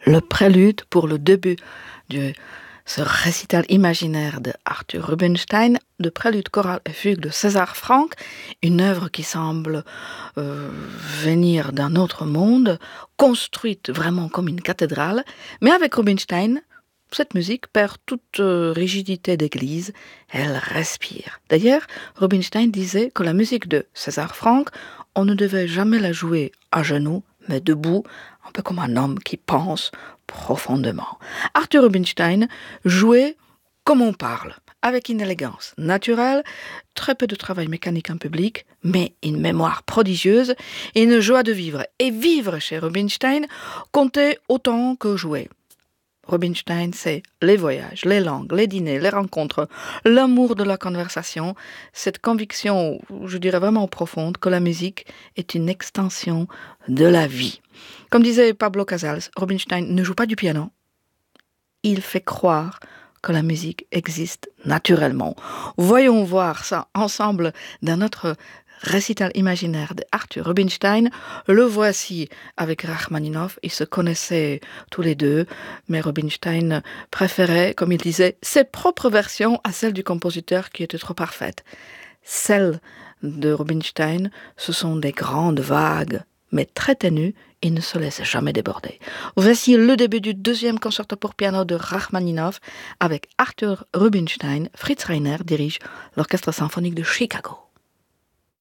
le prélude pour le début de ce récital imaginaire de Arthur Rubinstein, de prélude choral et fugue de César Franck, une œuvre qui semble venir d'un autre monde, construite vraiment comme une cathédrale, mais avec Rubinstein, cette musique perd toute rigidité d'église, elle respire. D'ailleurs, Rubinstein disait que la musique de César Franck, on ne devait jamais la jouer à genoux, mais debout, un peu comme un homme qui pense profondément. Arthur Rubinstein jouait comme on parle, avec une élégance naturelle, très peu de travail mécanique en public, mais une mémoire prodigieuse et une joie de vivre. Et vivre chez Rubinstein comptait autant que jouer. Rubinstein, c'est les voyages, les langues, les dîners, les rencontres, l'amour de la conversation, cette conviction, je dirais vraiment profonde, que la musique est une extension de la vie. Comme disait Pablo Casals, Rubinstein ne joue pas du piano. Il fait croire que la musique existe naturellement. Voyons voir ça ensemble dans notre récital imaginaire d'Arthur Rubinstein. Le voici avec Rachmaninoff. Ils se connaissaient tous les deux, mais Rubinstein préférait, comme il disait, ses propres versions à celles du compositeur qui étaient trop parfaites. Celles de Rubinstein, ce sont des grandes vagues, mais très ténues, il ne se laisse jamais déborder. Voici le début du deuxième concerto pour piano de Rachmaninoff avec Arthur Rubinstein. Fritz Reiner dirige l'Orchestre symphonique de Chicago.